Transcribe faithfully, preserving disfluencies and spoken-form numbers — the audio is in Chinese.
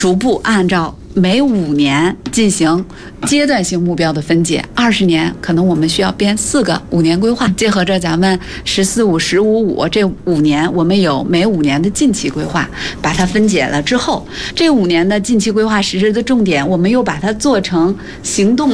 逐步按照每五年进行阶段性目标的分解，二十年可能我们需要编四个五年规划，结合着咱们“十四五”“十五五”这五年，我们有每五年的近期规划，把它分解了之后，这五年的近期规划实施的重点，我们又把它做成行动